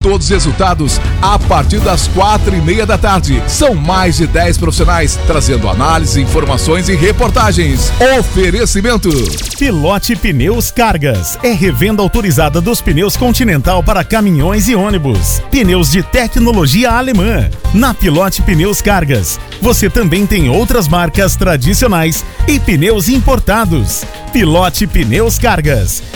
todos os resultados a partir das 4:30 da tarde. São mais de 10 profissionais trazendo análise, informações e reportagens. Oferecimento: Pilote Pneus Cargas. É revenda autorizada dos pneus Continental para caminhões e ônibus. Pneus de tecnologia alemã. Na Pilote Pneus Cargas, você também tem outras marcas tradicionais e pneus importados. Pilote Pneus Cargas.